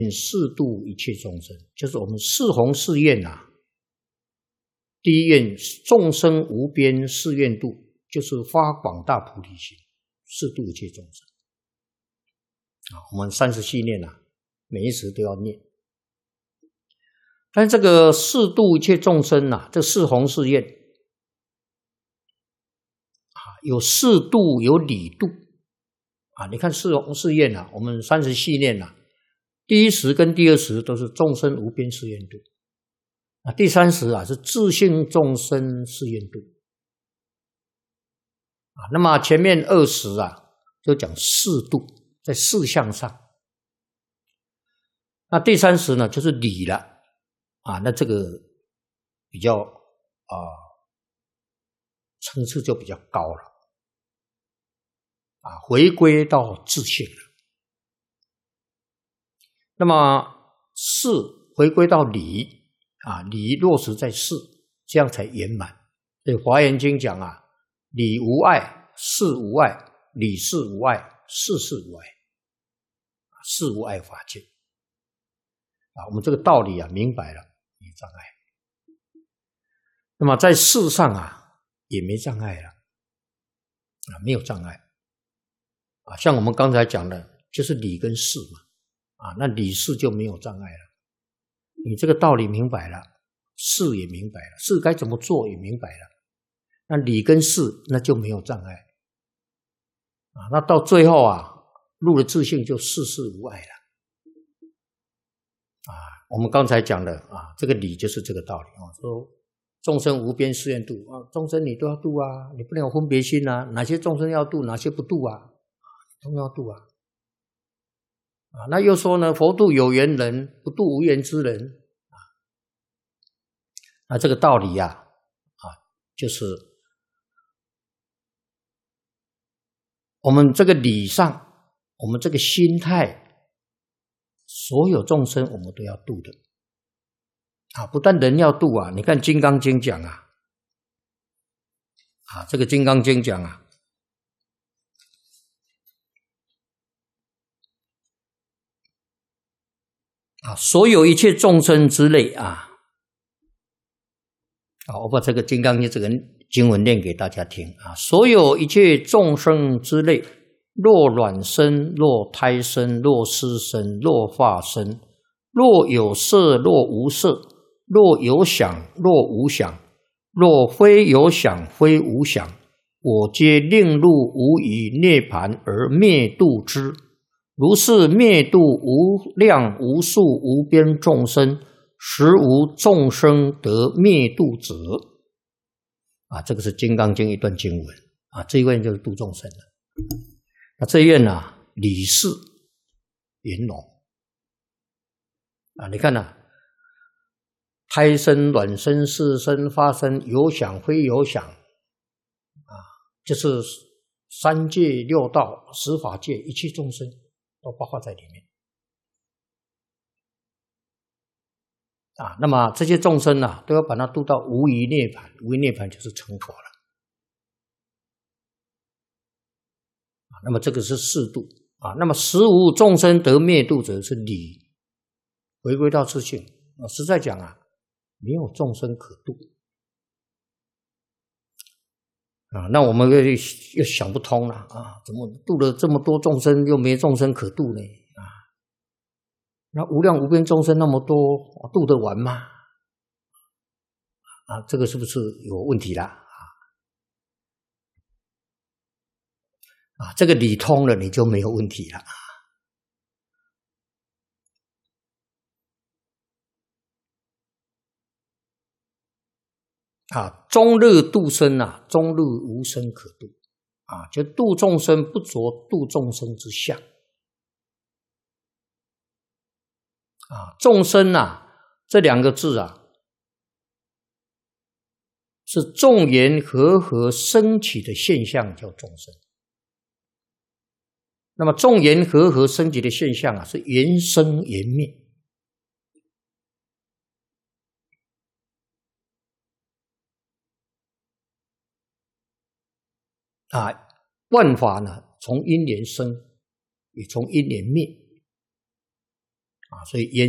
四度一切众生，就是我们四弘誓愿啊。第一愿众生无边誓愿度，就是发广大菩提心，四度一切众生。我们30念啊，每一时都要念。但这个四度一切众生啊，这四弘誓愿有四度，有理度啊。你看四弘誓愿啊，我们34念啊，第一时跟第二时都是众生无边誓愿度啊，第三时啊是自性众生誓愿度啊。那么前面二时啊，就讲四度，在四项上。那第三时呢，就是理了啊。那这个比较层次就比较高了啊，回归到自性了。那么事回归到理啊，理落实在事，这样才圆满。所以《华严经》讲啊，理无碍，事无碍，理事无碍，事事无碍，事无碍法界啊。我们这个道理啊明白了，没障碍。那么在事上啊，也没障碍了啊，没有障碍啊。像我们刚才讲的，就是理跟事嘛啊，那理事就没有障碍了。你这个道理明白了，事也明白了，事该怎么做也明白了，那理跟事那就没有障碍啊。那到最后啊，入了自性就事事无碍了啊。我们刚才讲的啊，这个理就是这个道理啊，说众生无边誓愿度啊，众生你都要度啊，你不能有分别心啊，哪些众生要度，哪些不度啊，都要度啊。那又说呢，佛度有缘人，不度无缘之人啊。那这个道理啊，就是我们这个理上，我们这个心态，所有众生我们都要度的啊。不但人要度啊，你看《金刚经》讲啊，这个《金刚经》讲啊，所有一切众生之类啊，我把这个《金刚经》这个经文念给大家听啊。所有一切众生之类，若卵生，若胎生，若湿生，若化生，若有色，若无色，若有想，若无想，若非有想，非无想，我皆令入无余涅盘而灭度之。如是灭度无量无数无边众生，实无众生得灭度者啊。这个是《金刚经》一段经文啊。这一愿就是度众生了。那这一愿啊，理事圆融啊。你看啊，胎生、卵生、湿生、发生，有想非有想啊，就是三界六道十法界一切众生都包括在里面啊。那么这些众生啊，都要把它度到无余涅盘，无余涅盘就是成佛了啊。那么这个是四度啊。那么实无众生得灭度者，是理回归到自性啊。实在讲啊，没有众生可度啊。那我们又想不通了啊，怎么度了这么多众生，又没众生可度呢？啊，那无量无边众生那么多，度得完吗？啊，这个是不是有问题啦？这个理通了，你就没有问题了。中乐度生啊，中乐无生可度啊，就度众生不着度众生之相啊。众生啊，这两个字啊，是众缘和合升起的现象，叫众生。那么众缘和合升起的现象啊，是缘生缘灭啊。万法呢，从因缘生，也从因缘灭啊，所以